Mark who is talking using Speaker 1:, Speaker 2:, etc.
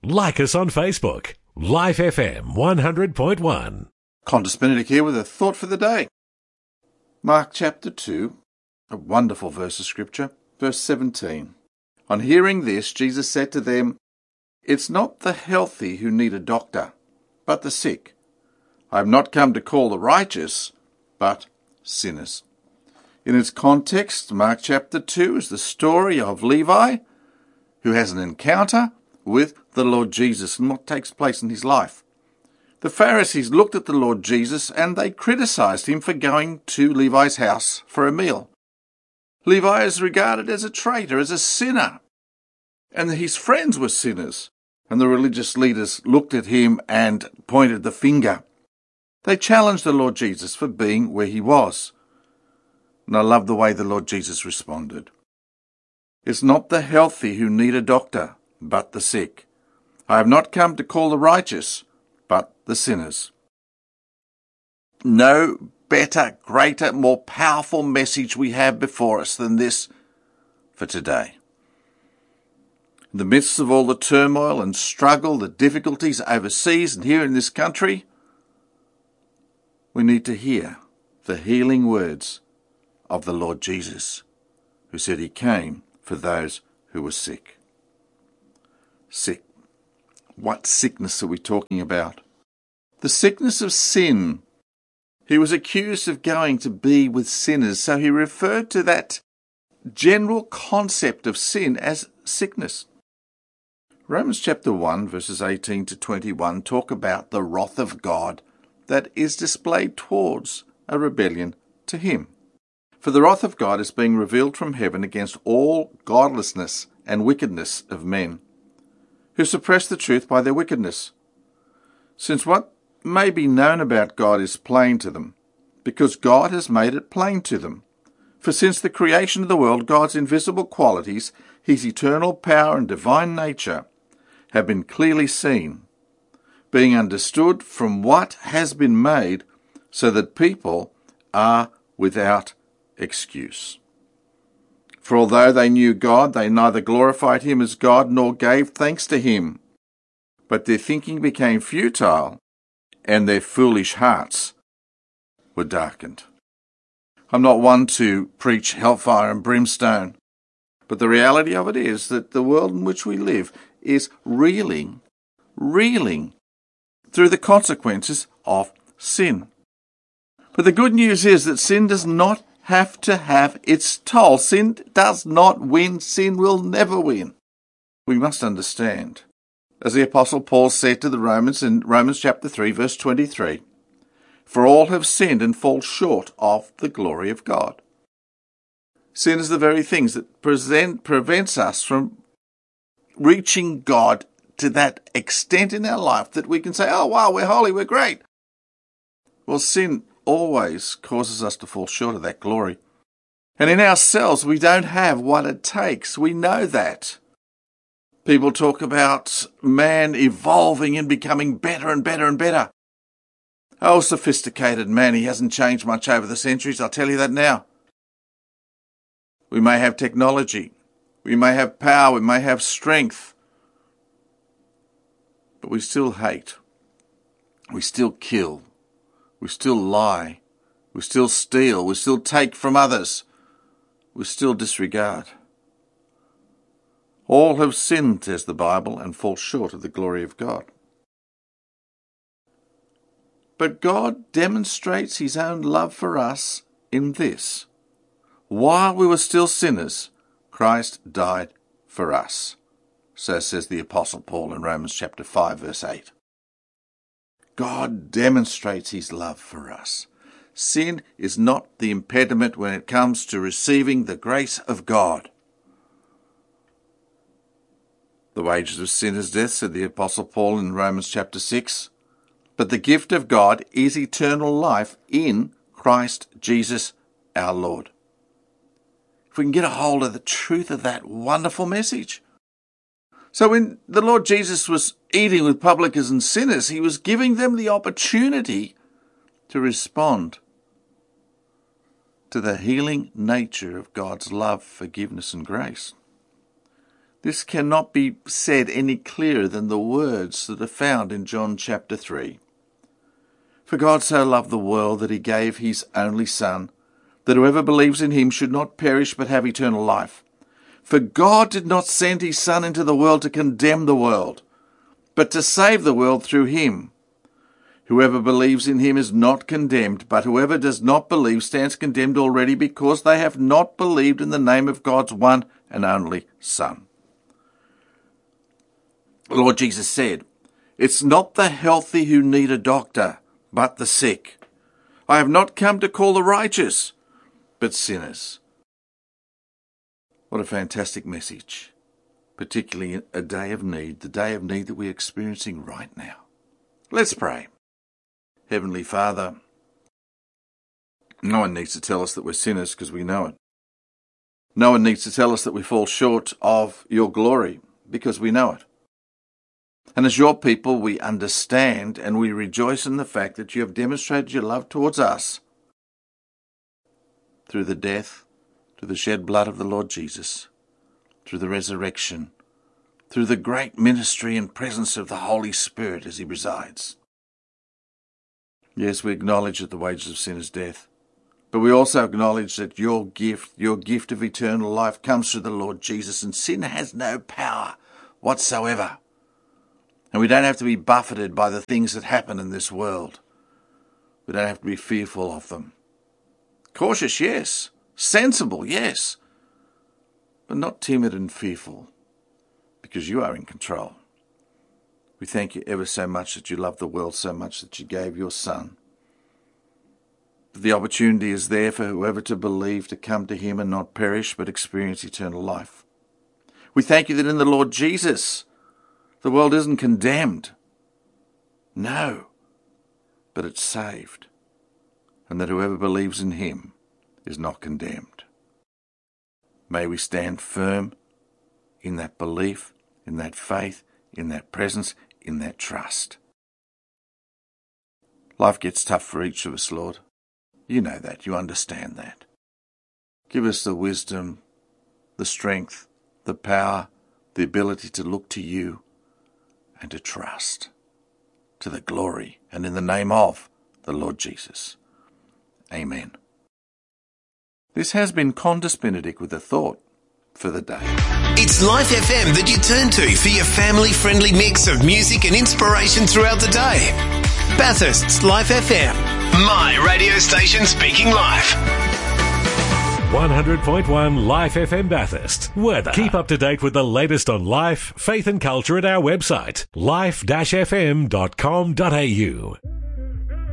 Speaker 1: Like us on Facebook. Life FM 100.1.
Speaker 2: Qantas Benedict here with a thought for the day. Mark chapter 2, a wonderful verse of scripture, verse 17. On hearing this, Jesus said to them, "It's not the healthy who need a doctor, but the sick. I have not come to call the righteous, but sinners." In its context, Mark chapter 2 is the story of Levi, who has an encounter with the Lord Jesus and what takes place in his life. The Pharisees looked at the Lord Jesus and they criticized him for going to Levi's house for a meal. Levi is regarded as a traitor, as a sinner, and his friends were sinners, and the religious leaders looked at him and pointed the finger. They challenged the Lord Jesus for being where he was. And I love the way the Lord Jesus responded. "It's not the healthy who need a doctor, but the sick. I have not come to call the righteous, but the sinners." No better, greater, more powerful message we have before us than this for today. In the midst of all the turmoil and struggle, the difficulties overseas and here in this country, we need to hear the healing words of the Lord Jesus, who said he came for those who were sick. Sick. What sickness are we talking about? The sickness of sin. He was accused of going to be with sinners, so he referred to that general concept of sin as sickness. Romans chapter 1, verses 18 to 21 talk about the wrath of God that is displayed towards a rebellion to him. For the wrath of God is being revealed from heaven against all godlessness and wickedness of men, who suppress the truth by their wickedness. Since what may be known about God is plain to them, because God has made it plain to them. For since the creation of the world, God's invisible qualities, his eternal power and divine nature, have been clearly seen, being understood from what has been made, so that people are without excuse. For although they knew God, they neither glorified him as God nor gave thanks to him. But their thinking became futile, and their foolish hearts were darkened. I'm not one to preach hellfire and brimstone, but the reality of it is that the world in which we live is reeling through the consequences of sin. But the good news is that sin does not have to have its toll. Sin does not win. Sin will never win. We must understand, as the Apostle Paul said to the Romans in Romans chapter 3, verse 23, "For all have sinned and fall short of the glory of God." Sin is the very things that prevents us from reaching God to that extent in our life that we can say, "Oh, wow, we're holy, we're great." Well, sin always causes us to fall short of that glory. And in ourselves, we don't have what it takes. We know that. People talk about man evolving and becoming better and better and better. Oh, sophisticated man, he hasn't changed much over the centuries, I'll tell you that now. We may have technology, we may have power, we may have strength, but we still hate, we still kill, we still lie, we still steal, we still take from others, we still disregard. All have sinned, says the Bible, and fall short of the glory of God. But God demonstrates his own love for us in this. While we were still sinners, Christ died for us. So says the Apostle Paul in Romans chapter 5, verse 8. God demonstrates his love for us. Sin is not the impediment when it comes to receiving the grace of God. The wages of sin is death, said the Apostle Paul in Romans chapter 6. But the gift of God is eternal life in Christ Jesus our Lord. If we can get a hold of the truth of that wonderful message. So when the Lord Jesus was eating with publicans and sinners, he was giving them the opportunity to respond to the healing nature of God's love, forgiveness and grace. This cannot be said any clearer than the words that are found in John chapter 3. For God so loved the world that he gave his only Son, that whoever believes in him should not perish but have eternal life. For God did not send his Son into the world to condemn the world, but to save the world through him. Whoever believes in him is not condemned, but whoever does not believe stands condemned already, because they have not believed in the name of God's one and only Son. The Lord Jesus said, "It's not the healthy who need a doctor, but the sick. I have not come to call the righteous, but sinners." What a fantastic message, particularly in a day of need, the day of need that we're experiencing right now. Let's pray. Heavenly Father, no one needs to tell us that we're sinners because we know it. No one needs to tell us that we fall short of your glory because we know it. And as your people, we understand and we rejoice in the fact that you have demonstrated your love towards us through the death, through the shed blood of the Lord Jesus, through the resurrection, through the great ministry and presence of the Holy Spirit as he resides. Yes, we acknowledge that the wages of sin is death, but we also acknowledge that your gift of eternal life comes through the Lord Jesus, and sin has no power whatsoever. And we don't have to be buffeted by the things that happen in this world. We don't have to be fearful of them. Cautious, yes. Sensible, yes. But not timid and fearful, because you are in control. We thank you ever so much that you love the world so much that you gave your Son. The opportunity is there for whoever to believe to come to him and not perish but experience eternal life. We thank you that in the Lord Jesus, the world isn't condemned. No, but it's saved. And that whoever believes in him is not condemned. May we stand firm in that belief, in that faith, in that presence, in that trust. Life gets tough for each of us, Lord. You know that. You understand that. Give us the wisdom, the strength, the power, the ability to look to you and to trust, to the glory and in the name of the Lord Jesus. Amen. This has been Condis Benedict with a thought for the day.
Speaker 3: It's Life FM that you turn to for your family-friendly mix of music and inspiration throughout the day. Bathurst's Life FM, my radio station speaking life.
Speaker 1: 100.1 Life FM Bathurst. Weather. Keep up to date with the latest on life, faith and culture at our website, life-fm.com.au.